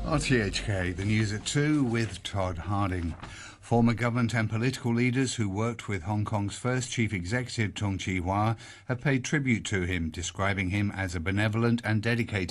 RTHK, the news at 2 with Todd Harding. Former government and political leaders who worked with Hong Kong's first chief executive, Tung Chee-hwa, have paid tribute to him, describing him as a benevolent and dedicated